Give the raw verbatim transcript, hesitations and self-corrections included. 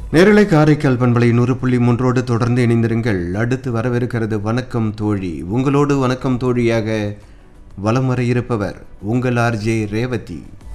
நேரலை காரைக்கால் பண்பலை நூறு புள்ளி மூன்றோடு தொடர்ந்து இணைந்திருங்கள். அடுத்து வரவிருக்கிறது வணக்கம் தோழி. உங்களோடு வணக்கம் தோழியாக வலம் வர இருப்பவர் உங்கள் ஆர்ஜே ரேவதி.